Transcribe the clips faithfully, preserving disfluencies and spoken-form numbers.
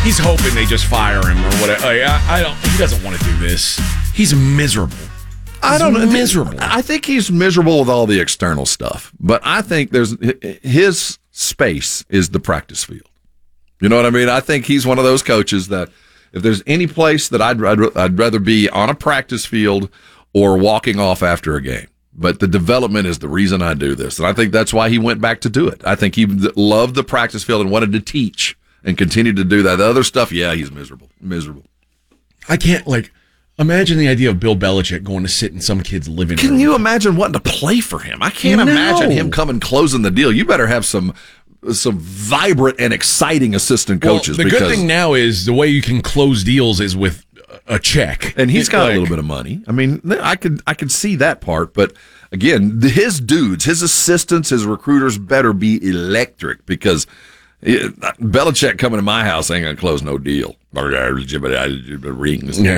he's hoping they just fire him or whatever. Like, I, I don't. He doesn't want to do this. He's miserable. He's I don't know. Miserable. I think he's miserable with all the external stuff, but I think there's his space is the practice field. You know what I mean? I think he's one of those coaches that if there's any place that I'd I'd, I'd rather be on a practice field or walking off after a game. But the development is the reason I do this. And I think that's why he went back to do it. I think he loved the practice field and wanted to teach and continued to do that. The other stuff, yeah, he's miserable. Miserable. I can't, like, imagine the idea of Bill Belichick going to sit in some kid's living Can room. Can you imagine wanting to play for him? I can't no. imagine him coming closing the deal. You better have some some vibrant and exciting assistant coaches. Well, the because, good thing now is the way you can close deals is with a check, and he's got like, a little bit of money. I mean, I could I could see that part, but again, his dudes, his assistants, his recruiters better be electric because it, Belichick coming to my house ain't gonna close no deal. Rings,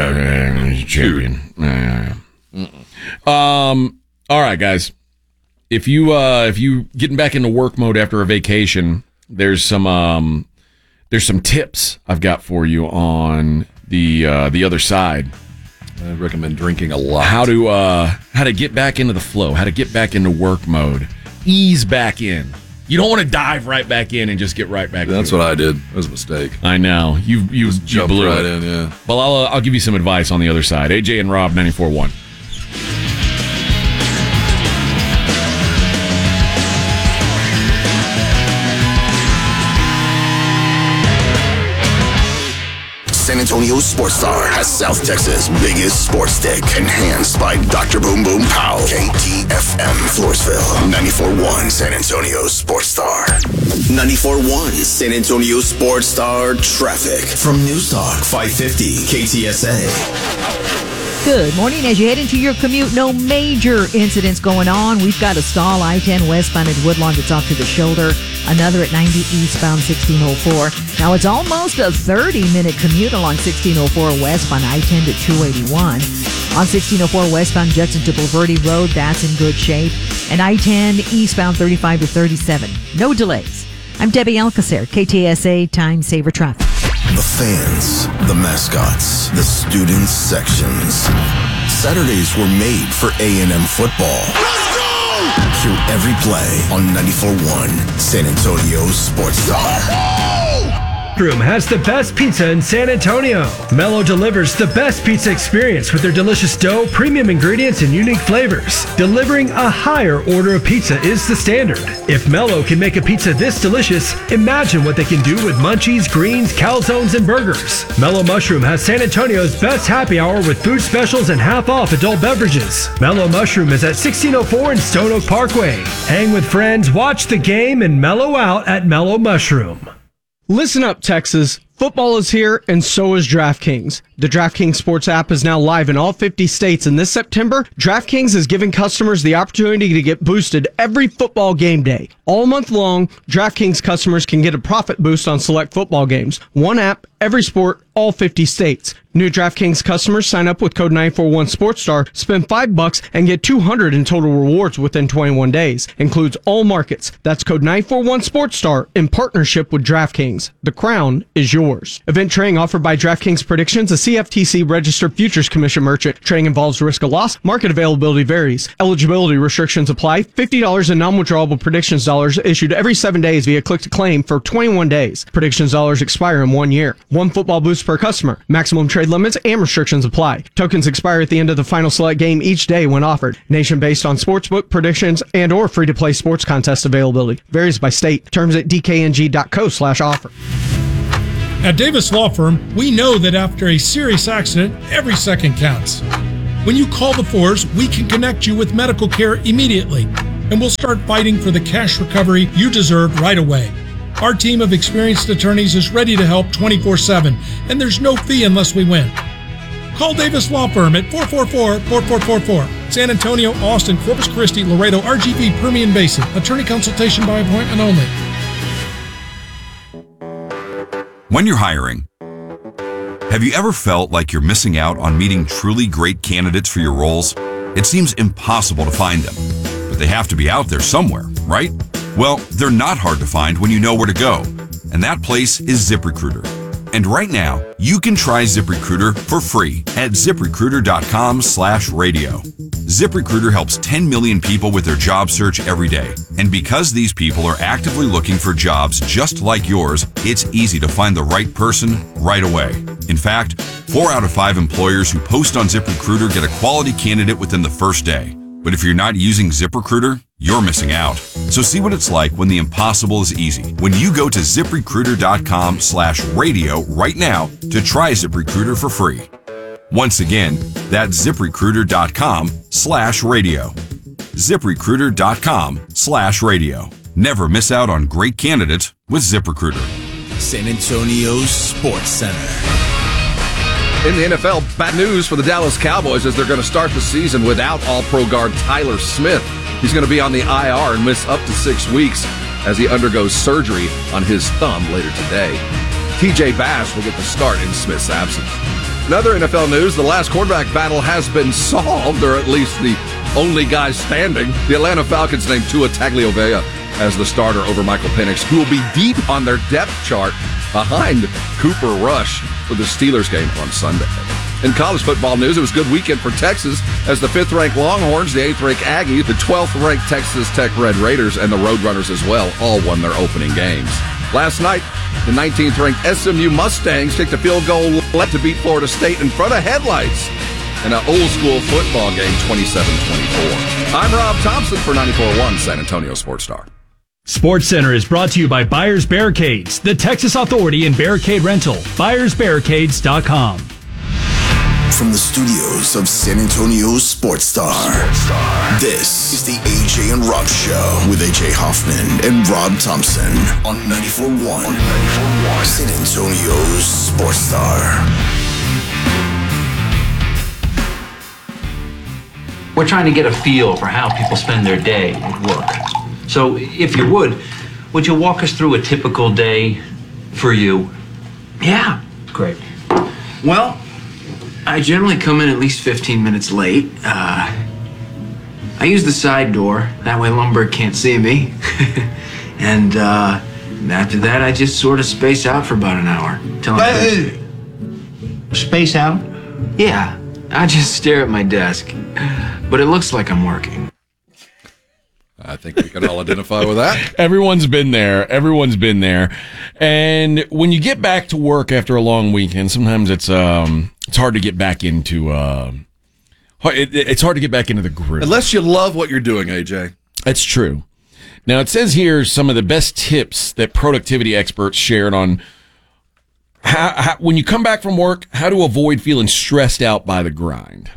champion. Um. All right, guys. If you uh if you getting back into work mode after a vacation, there's some um there's some tips I've got for you on the uh, the other side. I recommend drinking a lot. How to uh, how to get back into the flow. How to get back into work mode. Ease back in. You don't want to dive right back in and just get right back. That's what I did. It was a mistake. I know you you, you blew right it. in. Yeah. Well, I'll uh, I'll give you some advice on the other side. A J and Rob ninety-four point one. San Antonio Sports Star has South Texas' biggest sports stick, enhanced by Doctor Boom Boom Pow. K T F M Floresville, ninety-four point one San Antonio Sports Star. ninety-four point one San Antonio Sports Star traffic from News Talk five fifty K T S A. Good morning. As you head into your commute, no major incidents going on. We've got a stall I ten westbound at Woodlawn that's off to the shoulder. Another at ninety eastbound sixteen oh four. Now it's almost a thirty-minute commute along sixteen oh four westbound I ten to two eighty-one. On sixteen oh four westbound Judson to Bulverde Road, that's in good shape. And I ten eastbound thirty-five to thirty-seven. No delays. I'm Debbie Alcacer, K T S A Time Saver Traffic. The fans, the mascots, the student sections. Saturdays were made for A and M football. Let's go! Hear every play on ninety-four point one San Antonio Sports Star. Room has the best pizza in San Antonio. Mello delivers the best pizza experience with their delicious dough, premium ingredients, and unique flavors. Delivering a higher order of pizza is the standard. If Mello can make a pizza this delicious, imagine what they can do with munchies, greens, calzones, and burgers. Mello Mushroom has San Antonio's best happy hour with food specials and half off adult beverages. Mello Mushroom is at sixteen oh four and Stone Oak Parkway. Hang with friends, watch the game, and mellow out at Mello Mushroom. Listen up, Texas. Football is here, and so is DraftKings. The DraftKings Sports app is now live in all fifty states, and this September, DraftKings is giving customers the opportunity to get boosted every football game day. All month long, DraftKings customers can get a profit boost on select football games. One app, every sport, all fifty states. New DraftKings customers sign up with code nine four one SportsStar, spend five bucks, and get two hundred in total rewards within twenty-one days. Includes all markets. That's code nine four one SportsStar in partnership with DraftKings. The crown is yours. Event trading offered by DraftKings Predictions, a C F T C registered futures commission merchant. Trading involves risk of loss. Market availability varies. Eligibility restrictions apply. fifty dollars in non-withdrawable predictions dollars issued every seven days via click to claim for twenty-one days. Predictions dollars expire in one year. One football boost per customer. Maximum trade limits and restrictions apply. Tokens expire at the end of the final select game each day when offered. Nation based on sportsbook predictions and or free-to-play sports contest availability. Varies by state. Terms at d k n g dot co slash offer. At Davis Law Firm, we know that after a serious accident, every second counts. When you call the Fours, we can connect you with medical care immediately, and we'll start fighting for the cash recovery you deserve right away. Our team of experienced attorneys is ready to help twenty-four seven, and there's no fee unless we win. Call Davis Law Firm at four four four, four four four four. San Antonio, Austin, Corpus Christi, Laredo, R G V, Permian Basin. Attorney consultation by appointment only. When you're hiring, have you ever felt like you're missing out on meeting truly great candidates for your roles? It seems impossible to find them, but they have to be out there somewhere, right? Well, they're not hard to find when you know where to go, and that place is ZipRecruiter. And right now, you can try ZipRecruiter for free at ZipRecruiter.com slash radio. ZipRecruiter helps ten million people with their job search every day. And because these people are actively looking for jobs just like yours, it's easy to find the right person right away. In fact, four out of five employers who post on ZipRecruiter get a quality candidate within the first day. But if you're not using ZipRecruiter, you're missing out. So see what it's like when the impossible is easy. When you go to ZipRecruiter.com slash radio right now to try ZipRecruiter for free. Once again, that's ZipRecruiter.com slash radio. ZipRecruiter.com slash radio. Never miss out on great candidates with ZipRecruiter. San Antonio's Sports Center. In the N F L, bad news for the Dallas Cowboys as they're going to start the season without All-Pro guard Tyler Smith. He's going to be on the I R and miss up to six weeks as he undergoes surgery on his thumb later today. T J Bass will get the start in Smith's absence. Another N F L news, the last quarterback battle has been solved, or at least the only guy standing. The Atlanta Falcons named Tua Tagovailoa as the starter over Michael Penix, who will be deep on their depth chart behind Cooper Rush for the Steelers game on Sunday. In college football news, it was a good weekend for Texas as the fifth-ranked Longhorns, the eighth-ranked Aggies, the twelfth-ranked Texas Tech Red Raiders, and the Roadrunners as well all won their opening games. Last night, the nineteenth-ranked S M U Mustangs kicked a field goal left to beat Florida State in front of headlights in an old-school football game, twenty-seven twenty-four. I'm Rob Thompson for ninety-four point one San Antonio Sports Star. Sports Center is brought to you by Buyers Barricades, the Texas Authority in Barricade Rental. Buyers Barricades dot com. From the studios of San Antonio's Sports Star, Sports Star, this is the A J and Rob Show with A J Hoffman and Rob Thompson on ninety-four point one San Antonio's Sports Star. We're trying to get a feel for how people spend their day at work. So, if you would, would you walk us through a typical day for you? Yeah. Great. Well, I generally come in at least fifteen minutes late. Uh, I use the side door. That way Lumberg can't see me. and uh, after that, I just sort of space out for about an hour. Till Uh, space out? Yeah. I just stare at my desk. But it looks like I'm working. I think we can all identify with that. Everyone's been there. Everyone's been there. And when you get back to work after a long weekend, sometimes it's um it's hard to get back into uh it, it's hard to get back into the groove. Unless you love what you're doing, A J. That's true. Now it says here some of the best tips that productivity experts shared on how, how when you come back from work, how to avoid feeling stressed out by the grind.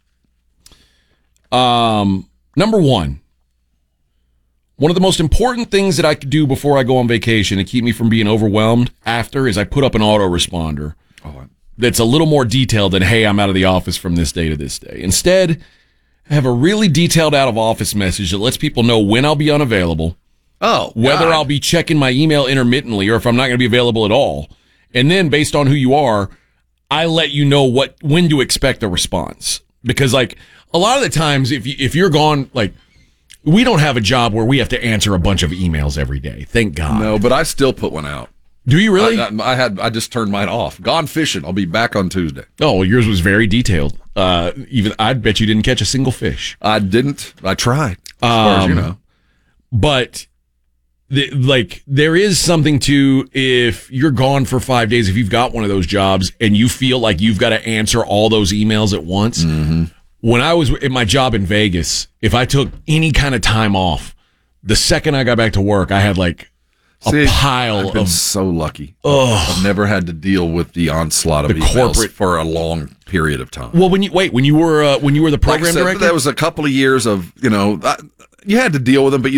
Um, number one. One of the most important things that I could do before I go on vacation to keep me from being overwhelmed after is I put up an autoresponder Oh, that's a little more detailed than, hey, I'm out of the office from this day to this day. Instead, I have a really detailed out of office message that lets people know when I'll be unavailable, oh, whether God. I'll be checking my email intermittently or if I'm not going to be available at all. And then based on who you are, I let you know what when to expect a response. Because like a lot of the times if you, if you're gone, like, we don't have a job where we have to answer a bunch of emails every day. Thank God. No, but I still put one out. Do you really? I, I, I had. I just turned mine off. Gone fishing. I'll be back on Tuesday. Oh, well, yours was very detailed. Uh, even I'd bet you didn't catch a single fish. I didn't. I tried. As far as you know. But the, like, there is something to if you're gone for five days. If you've got one of those jobs and you feel like you've got to answer all those emails at once. Mm-hmm. When I was at my job in Vegas, if I took any kind of time off, the second I got back to work, I had like a See, pile I've been of so lucky. Ugh. I've never had to deal with the onslaught of The emails corporate- for a long period of time. Well, when you wait, when you were uh, when you were the Like I program said, director, there was a couple of years of you know I, you had to deal with them, but you